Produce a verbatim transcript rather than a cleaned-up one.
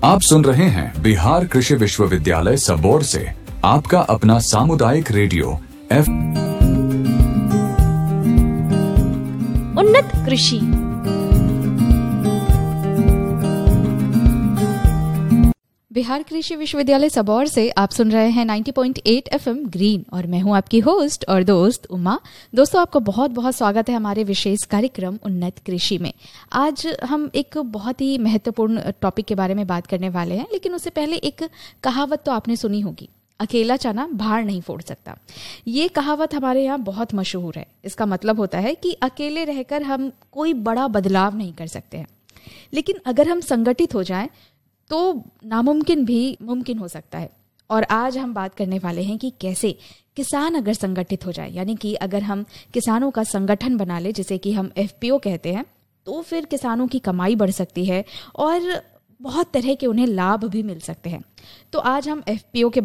आप सुन रहे हैं बिहार कृषि विश्वविद्यालय सबौर से आपका अपना सामुदायिक रेडियो एफ उन्नत कृषि। बिहार कृषि विश्वविद्यालय सबौर से आप सुन रहे हैं नब्बे पॉइंट आठ एफएम ग्रीन और मैं हूं आपकी होस्ट और दोस्त उमा। दोस्तों, आपको बहुत बहुत स्वागत है हमारे विशेष कार्यक्रम उन्नत कृषि में। आज हम एक बहुत ही महत्वपूर्ण टॉपिक के बारे में बात करने वाले हैं, लेकिन उससे पहले एक कहावत तो आपने सुनी होगी, अकेला चना भार नहीं फोड़ सकता। ये कहावत हमारे यहाँ बहुत मशहूर है। इसका मतलब होता है कि अकेले रहकर हम कोई बड़ा बदलाव नहीं कर सकते हैं, लेकिन अगर हम संगठित हो जाएं तो नामुमकिन भी मुमकिन हो सकता है। और आज हम बात करने वाले हैं कि कैसे किसान अगर संगठित हो जाए, यानी कि अगर हम किसानों का संगठन बना ले, जिसे कि हम एफपीओ कहते हैं, तो फिर किसानों की कमाई बढ़ सकती है और बहुत तरह के उन्हें लाभ भी मिल सकते हैं। तो आज हम एफपीओ के